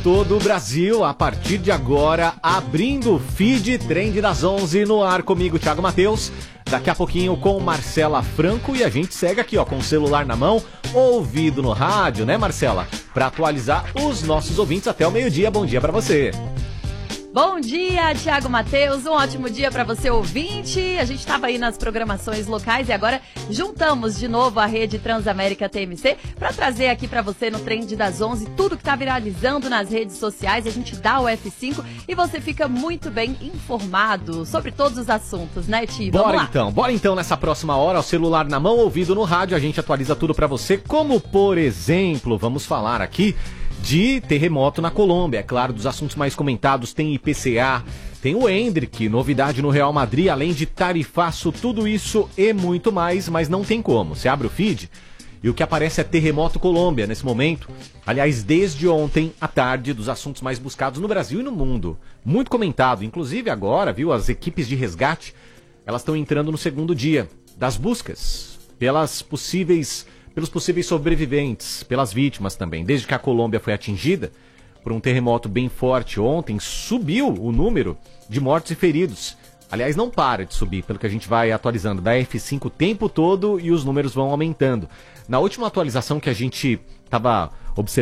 todo o Brasil, a partir de agora, abrindo o feed Trend das 11 no ar comigo, Thiago Matheus. Daqui a pouquinho com Marcela Franco e a gente segue aqui, ó, com o celular na mão, ouvido no rádio, né, Marcela? Para atualizar os nossos ouvintes até o meio-dia. Bom dia para você. Bom dia, Thiago Matheus, um ótimo dia para você ouvinte. A gente estava aí nas programações locais e agora juntamos de novo a rede Transamérica TMC para trazer aqui para você no Trend das 11 tudo que está viralizando nas redes sociais. A gente dá o F5 e você fica muito bem informado sobre todos os assuntos, né, Ti? Bora então nessa próxima hora, o celular na mão, ouvido no rádio, a gente atualiza tudo para você, como por exemplo, vamos falar aqui de terremoto na Colômbia, é claro, dos assuntos mais comentados, tem IPCA, tem o Endrick, novidade no Real Madrid, além de tarifaço, tudo isso e muito mais, mas não tem como. Você abre o feed e o que aparece é terremoto Colômbia nesse momento. Aliás, desde ontem à tarde, dos assuntos mais buscados no Brasil e no mundo. Muito comentado, inclusive agora, viu, as equipes de resgate, elas estão entrando no segundo dia das buscas pelos possíveis sobreviventes, pelas vítimas também. Desde que a Colômbia foi atingida por um terremoto bem forte ontem, subiu o número de mortos e feridos. Aliás, não para de subir, pelo que a gente vai atualizando. Da F5 o tempo todo e os números vão aumentando. Na última atualização que a gente estava observando,